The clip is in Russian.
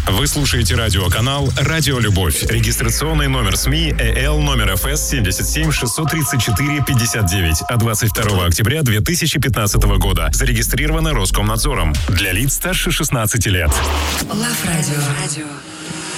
Вы слушаете радиоканал «Радио Любовь». Регистрационный номер СМИ ЭЛ номер ФС 77 634 59 от 22 октября 2015 года. Зарегистрировано Роскомнадзором. Для лиц старше 16 лет. Лав Радио.